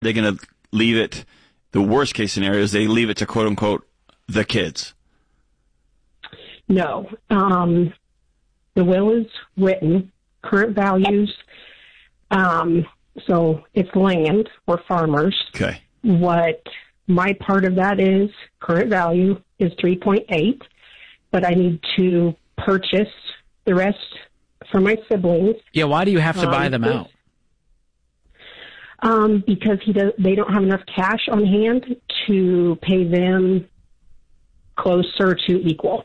They're going to leave it, the worst case scenario is they leave it to quote unquote the kids. No. The will is written, current values. So it's land. We're farmers. Okay. What my part of that is, current value is 3.8, but I need to purchase the rest for my siblings. Yeah, why do you have to buy them out? Because they don't have enough cash on hand to pay them closer to equal.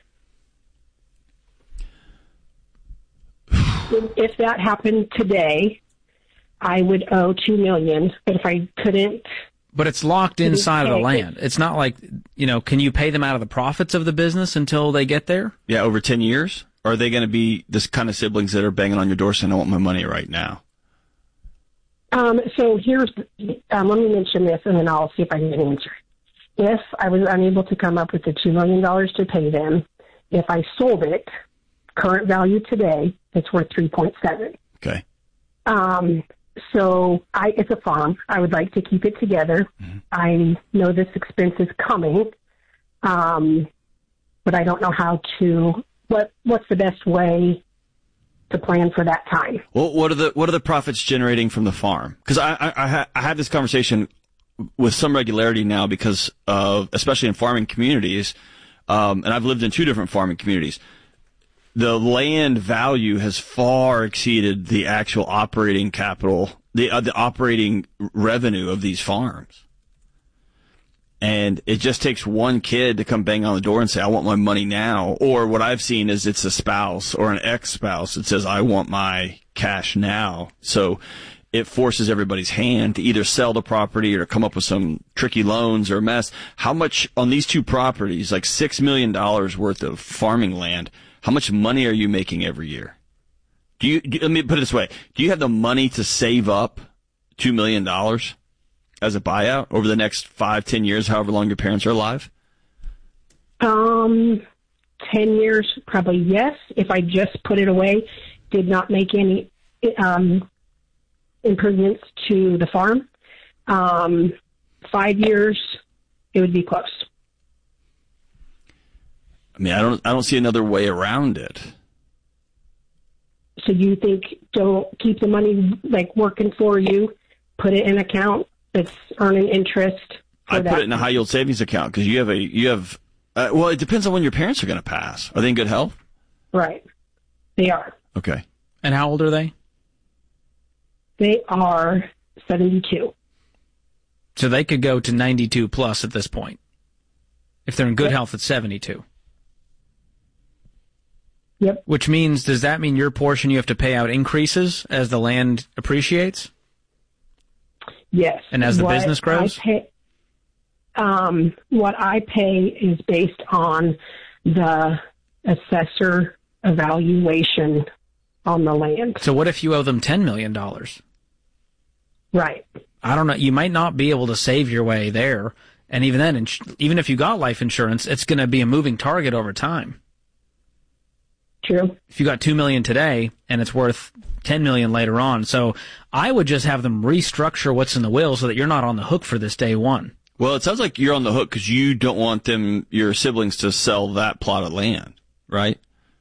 If that happened today, I would owe $2 million, but if I couldn't... But it's locked inside of the land. It's not like, can you pay them out of the profits of the business until they get there? Yeah, over 10 years? Or are they going to be this kind of siblings that are banging on your door saying, I want my money right now? So here's, let me mention this, and then I'll see if I can get an answer. If I was unable to come up with the $2 million to pay them, if I sold it, current value today, it's worth 3.7. Okay. So it's a farm. I would like to keep it together. Mm-hmm. I know this expense is coming, but I don't know how to. What's the best way to plan for that time? Well, what are the profits generating from the farm? Because I have this conversation with some regularity now because of, especially in farming communities, and I've lived in 2 different farming communities. The land value has far exceeded the actual operating capital, the operating revenue of these farms. And it just takes one kid to come bang on the door and say, I want my money now. Or what I've seen is it's a spouse or an ex-spouse that says, I want my cash now. So it forces everybody's hand to either sell the property or come up with some tricky loans or a mess. How much on these 2 properties, like $6 million worth of farming land, how much money are you making every year? Let me put it this way. Do you have the money to save up $2 million as a buyout over the next 5-10 years, however long your parents are alive? 10 years, probably yes. If I just put it away, did not make any improvements to the farm, 5 years, it would be close. I mean, I don't see another way around it. So you think don't keep the money like working for you, put it in an account that's earning interest? I put it in a high yield savings account because you have. Well, it depends on when your parents are going to pass. Are they in good health? Right, they are. Okay. And how old are they? They are 72. So they could go to 92 plus at this point. If they're in good health at 72. Yep. Which means, does that mean your portion you have to pay out increases as the land appreciates? Yes. And as the business grows? What I pay is based on the assessor evaluation on the land. So what if you owe them $10 million? Right. I don't know. You might not be able to save your way there. And even then, even if you got life insurance, it's going to be a moving target over time. True. If you got $2 million today and it's worth $10 million later on. So I would just have them restructure what's in the will so that you're not on the hook for this day one. Well, it sounds like you're on the hook because you don't want your siblings to sell that plot of land, right?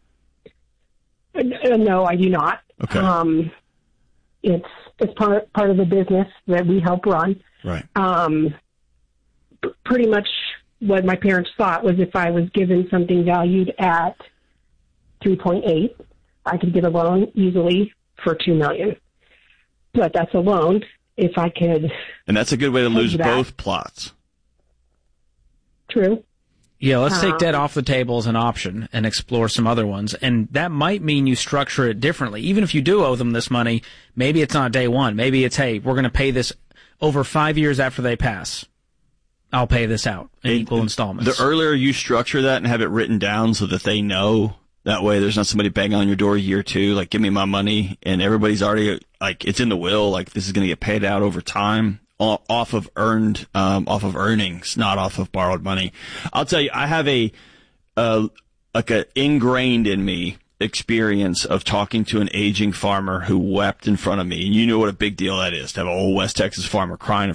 No, I do not. Okay. It's part of the business that we help run. Right. Pretty much what my parents thought was if I was given something valued at 3.8, I could get a loan easily for $2 million. But that's a loan. If I could, and that's a good way to lose both plots. True. Yeah, let's take debt off the table as an option and explore some other ones. And that might mean you structure it differently. Even if you do owe them this money, maybe it's not day one. Maybe it's, hey, we're going to pay this over 5 years after they pass. I'll pay this out in equal installments. The earlier you structure that and have it written down so that they know, that way there's not somebody banging on your door year two, like, give me my money, and everybody's already, like, it's in the will, like, this is going to get paid out over time. Off of earnings, not off of borrowed money. I'll tell you, I have like a ingrained in me experience of talking to an aging farmer who wept in front of me. And you know what a big deal that is to have an old West Texas farmer crying